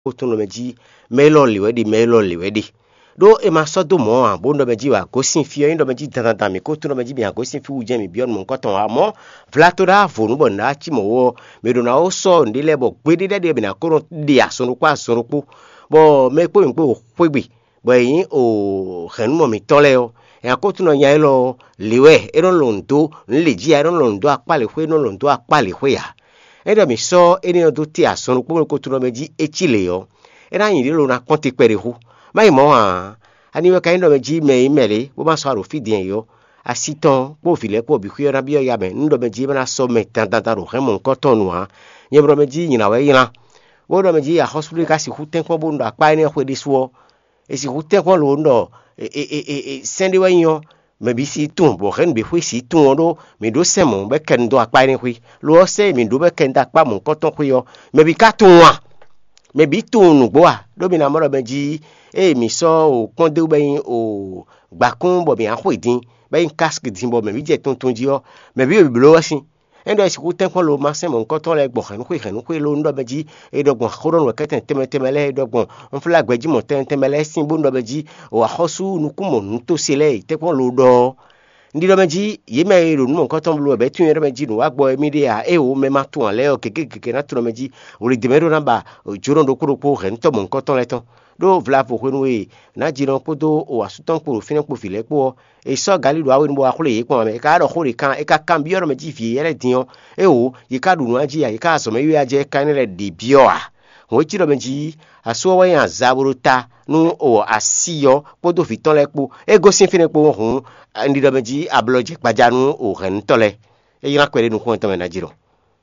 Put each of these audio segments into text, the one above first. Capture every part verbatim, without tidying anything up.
Kotono meji melo liwedi melo liwedi do e ma so do mo an bo ndo meji wa go sin fi ndo meji dan dan mi kotono meji bi an go sin fi uje mi bi on mo koton wa mo vlatora vonu bo na chi mo wo me do na o so ndile bo gbedi de bi na ko di asunu kwa asunu pu bo me po mi po pegbe bo yin o khenu mo mi tole o e kotono nya lo liwe e ron londo nleji e ron londo apale hwe no londo apale hwe ya Eda mi so eni odo ti asonu po ko tuno meji echile yo. Era yin lo na konti pere hu. Mai mo ha. Ani we ka ndo meji me imele, bo ma so aro fidien yo. Asiton po file ko bi ku na bi ya me. Ndo meji na so me tan tan tan ro hemo nko tonu ha. Nye bro meji yin na we yin la. Wo ndo meji ya hospital ka si hu ten ko bo ndo apa ni hwe disuo. E si hu ten ko lo ndo e e e e sende we yo. Me bi si tun bo ren bi hui si tun do mi do se mon be ken do akpa ni hui lo se mi do be ken da pa mon koton hui yo me bi ka tun wa me bi tun nu gbo a do mi na mo be ji e mi so o kon de be o gba kun bo mi an hui din be casque din bo me bi je tun tun ji yo me bi bi lo sin endo si ku ten ko lo ma se mon koton le gbo ren hui ren hui lo ndo be ji e do gbon khoron we keten teme teme le do gbon on fla gbeji mo ten teme le sin bo ndo be ji o ahosu nu ku mo nu to se le te ko lo do ndi do meji ye me ro nu nkan ton blu be tun ye meji nu wa gbo emi de a e o me ma tun le o keke keke na tun meji o le de me ro namba joro ndo kuro po ren to mo nkan ton le ton do vla fo ko nu e na ji no ko do o asutan ko fin ko file po e so gali do awe nbo akule ye ko me ka do khori kan e ka kan bi ro meji fi ye le din e o ye ka du nu aji ya ye ka so me wi aje kan le di bio a wo ti do meji aso wa yan zaburuta nu o asiyo podo fi ton le po e go sin fin po hun ndi do meji abloje pajanu o ren tole e yira kwere nu ko to me na jiro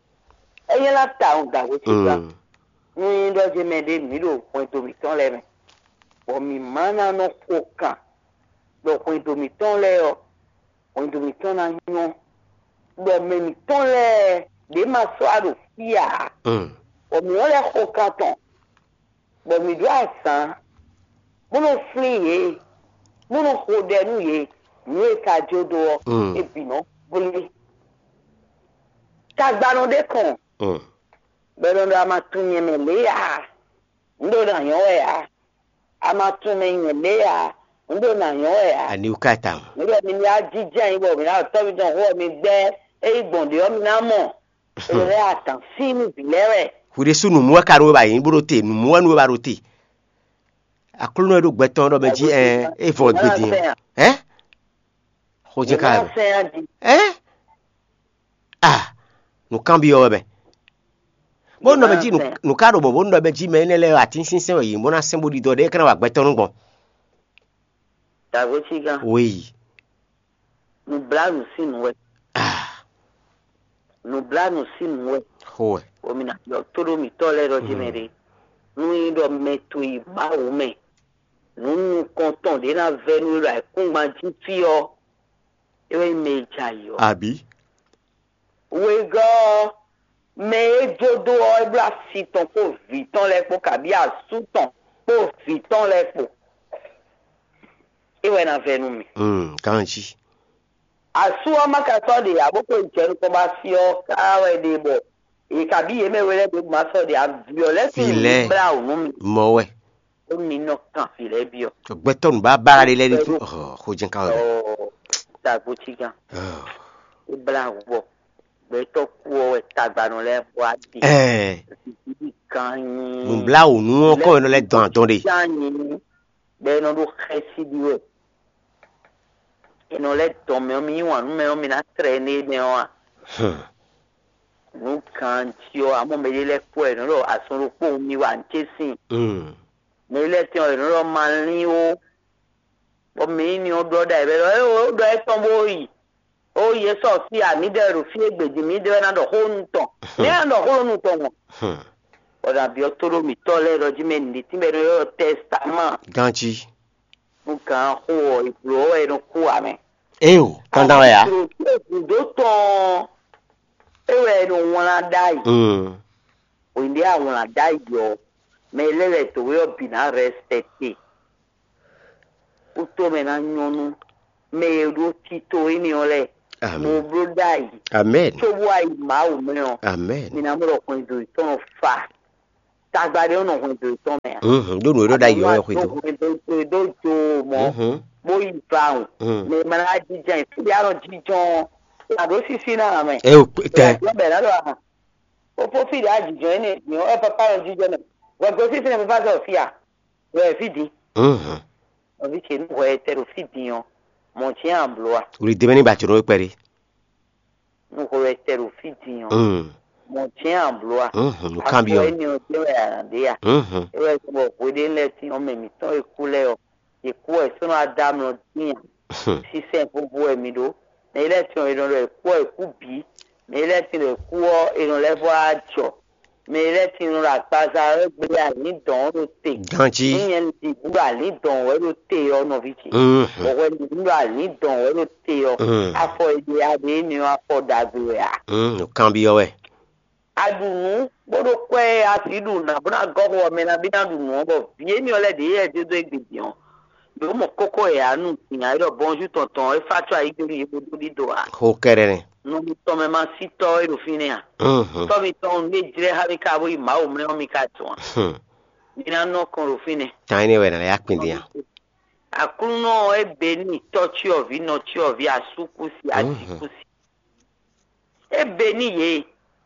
e yela ta on da wo ti ga ni do je me de mi do point to mi ton le me o mi mana no koka do point to mi ton le o point to mi ton na nyo do me mi ton le de ma so ado fia mm o mi ole koka ton bo mi do asan mo no flie mo no ko de nu ye ni ka jodo e bino boli ka gbanu de kan mm bero ndo ama tunye me le ya ndo na yo ya ama tunye me le ya ndo na yo ya ani ukata ndo mi ya jija ibo mi na to bi don ho mi gbe e igbonde o mi na mo e le atan si mi bilere hure sunu mu ka ro ba yin burote nu mu anu ba rote akulu no do gbeton do meji eh e fo gbedin eh ho je ka eh ah nu kan bi o be bo no meji nu nu ka ro bo bo no meji me nele ati sinsin o yin bo na sembo di do de kan wa gbeton ngbon ta go chi gan oui nu bla nu sin we ah nu bla nu sin we ho o mi na yo toro mi tole ro jimere nu indo metu i ba o me nu konton de na venu ra kun ma ji fi o e me jayo abi we go me jodo o bla siton ko viton le po kabi asuton ko viton le po e we na venu mi mm kanji asu o maka so de aboko ijeru ko ba fi o ka we de bo e kabi ye me we le de ma so de violence bra o nu mo we o mi no kan fi le bi o gbeton ba ba re le tu oh ho jin ka o oh ta go chi gan oh e bra wo be to ku o ta gbanu le bo ati eh kan mu bla o nu ko no le don don de be no do khesi di we e no le to me mi wa nu me o mi na trene ne o nu kan ti o amo me le ku e no asun po mi wa nchesin mm me le ti o no ma ni o o mi ni o do da e be o do e ton bo yi o ye so si ani de ru fi egbeji mi de na do ho nton ni na do ho nu ton hmm o da bi o toro mi to le ro ji me ni ti me ro testament ganji mu kan ho ipro e no ku ame e o kan da ya do ton e we no won la dai mm o ndi awon la dai yo me le le to we obi na respecte o to me na nyonu me ro ti to ini ole mo bro dai amen so why ma o me o amen mi na mo ro ko do ton fa tagbade on on de ton me mhm do no do da yo e kwido do do jo mo mo yi faun me mara ji jan ti aro ji jon la do sisi na me e o te lo be la lo ha o po fi da ji jon ni ni o papa ji jon wa go sisi na papa so fia we fidi mhm o vi che no e tero fidi yo mo ti an bloa uri de beni ba ti ro pere no ko e tero fidi yo mhm mo ti an bloa mhm o cambio ni o te wa de ya mhm e we bo we de le ti o me mi ton e ku le o e ku e so na adam no tin si se po bo e mi do ne le ti o e do e ku e ku bi ne le ti le ku o e no le bo ajo me le ti no la pasa e gbe ya ni don ro te ganji ni en ti bu la ni don we ro te o no vi ti mhm o we ni la ni don we ro te o afo ide ade ni afo dagbe ya mhm o cambio we adunu bodo kwe asidu na bona gogo me na bina dunu bo bien ni ole de ye de do egbidion do mo koko e anu tiyan iro bonju tonton e fatua igeri e bodo dido a ho kerere no mi to me ma sito e do fine a mhm to mi ton me jire ha bi ka bo ma o mre o mi ka to mhm mi na no kon ro fine tani we na ya pindia akuno e be ni touch of no chi of asukusi atikusi e be ni ye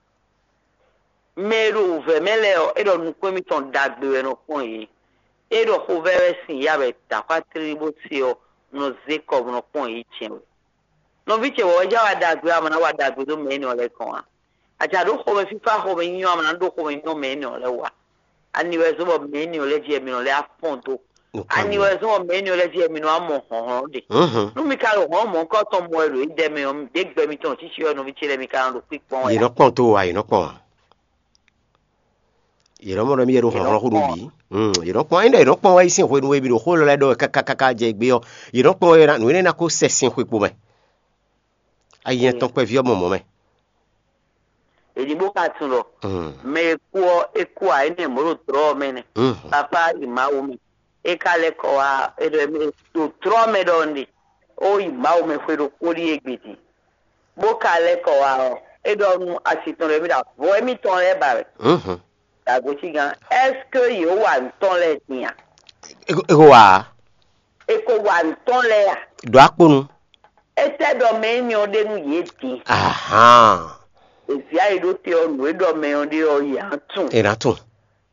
meru ve meleo edo nukwe mi ton dagbe no pon yi edo ho vere sin ya be ta kwa tribo tio no zeko no pon yi chen no viche wo ja wa dagbe amana wa dagbe do me ni ole kon a aja do ho be fifa ho be nyo amana do ho be no me ni ole wa ani we so bo me ni ole je mi no le afon to ani we so bo me ni ole je mi no amo hon de mhm no mi ka ro hon mo ko to mo ero ide me o de gbe mi ton ti si o no viche le mi ka ro pipon yi no pon to wa yi no pon yero mo mi yero hon hon bi mm yero pon inde yero pon wa isin ho nu we bi ro ho lo le do kaka kaka je gbe yo yero pon era nu na ko sesin ho ipo me ayen ton pe vi omo mo me edibo ka tun lo me ku e ku a ni mo ro tro me ne papa ima o me e ka le ko a e do me to tro me do ndi o ima o me fe ro ko ri egbeti bo ka le ko a e do nu asiton le mi da bo e mi ton le ba re mhm Dagochi gan, est-ce que yo wa nton le tian? Eko wa? Eko wa nton le ya? Do akponu? Ete do me ni o de nu ye ti. Aha. Esi a do te o nu do me o de o ya tun. E na tun.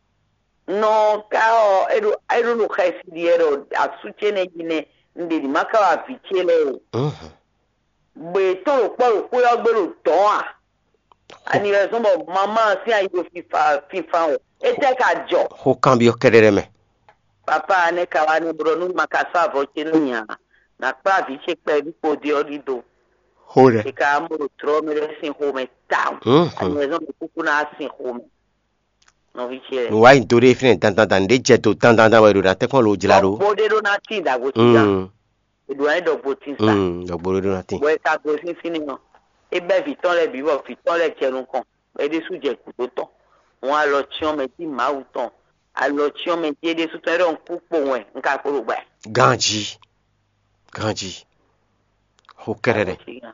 No ka o edo edo no ka si di edo asuche ne gine ndi di maka wa fichele. Mhm. Be to po ko yo gbero ton a. Ani re so mo mama si a yo fifa fifa o. Ete ka jo. Ho cambio kerere me. Papa ne kawa ne bro nu makasa vo chinunya. Na pa vi che pe vi po di odido. Hore. E ka mo tro me re sin home town. Ani re so mo ku na sin home. No vi che. No wa intore fine tan tan tan de jeto tan tan tan wa do na te kon lo jilaro. Bo de do na tin da go ti ga. E do ai do bo tin sa. Mm, do bo do na tin. Bo e ka go sin sin no. E be vi ton le bi bo fi ton le cherun kan. E de su je ku to ton. Wọ́n á lọ tí ọmọ ẹtí máa wù tán á lọ tí ọmọ ẹtí ẹdẹ sùtọ́ ẹ̀rọ ń kú pò wọ́n ẹ̀ ń ká kúrò gbà. Ganji ganji ó kẹrẹrẹ.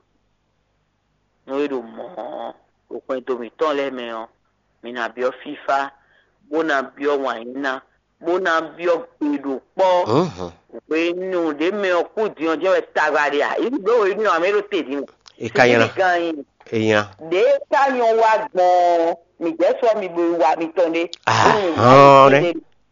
ní ìlú mọ́ òpin tómi tán lẹ́mẹ̀ọ́ mi nà bí ọ fífa bó nà bí ọ wàyínà bó nà bí ọ gbèrò pọ̀ pé nù dé mẹ́ọ kú di ọjọ́ ẹ̀ tagbari à ìlú gbé inú àmì ló tèdí wọn. ìka yẹn na èèyàn. dé káyọ̀ wá gbọ́n mi jẹ́ sọ mi gbé wa mi tán dé. ahọ́n rẹ.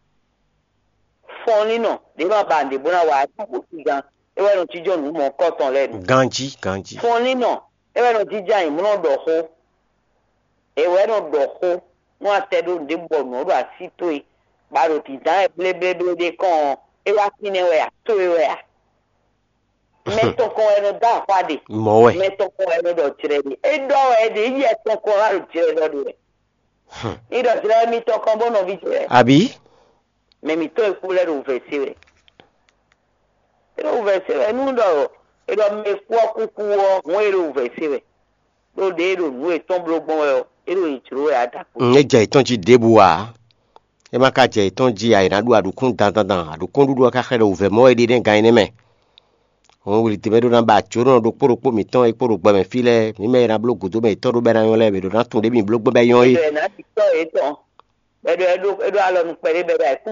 fún nínà dé má bàa dè bóná wà á tàbó sí gan ewé ẹnu tíjọ́ nù mọ́ kọ́tàn lẹ́nu. ganji ganji. fún nínà ewé ẹnu tíjà yìí múná dọ̀kọ́ ewé ẹnu dọ̀kọ́ wọn àtẹ̀dọ̀ ǹdẹ́ bọ̀ nù ọ̀rọ̀ àsìtò yìí gbàdọ̀ tì dán ẹ̀ blébléblédé kàn ewé akínú ewé àtó ewé à. mẹ́tọ̀ kan ẹnu dá àpàdé. mọ̀wẹ́. mẹ́tọ̀ kan ẹnu dọ̀ tirẹ̀ ni ẹ̀dọ̀ ẹ̀dẹ̀ yìí ẹ̀tọ̀ kan láti tirẹ̀ lọ́dọ̀ rẹ̀. ìdọ̀tí mi tọ́ kan bọ́nà bí tirẹ̀. àbí. mẹ́mi tó ikú lẹ́rù òfèsì rẹ̀. èrò òfèsì rẹ̀ nù dọ̀rọ̀ èrò mẹ́kú ọkùnkù wọ wọ́n èrò òfèsì rẹ̀ lóde èrò nù ètò gbọ́ngbọ́n ẹ̀ èrò ìtúró ẹ̀ àdàpọ̀. ǹjẹ́ jẹ́ ìtàn jí débù wa ẹ má ká jẹ́ ìtàn jí àyìnàdú àdùkún dandandan àdùkún dúdú akáxẹ́rẹ́ òfẹ́ mọ́ ẹ̀ dídẹ́ gan ẹni mẹ́ wọn wuli tẹmẹ do na ba tso náà do kpórókpó mi tán ekpóró gbẹmẹ fi lẹ mi mẹ yẹn bolo godo mẹ tọ́ do bẹ na yọ lẹ mi do na tún débi bolo gbẹmẹ yọ ye. ẹ̀ náà ti tọ́ ẹ̀ tán. Bedo edo edo alo nu pere bedo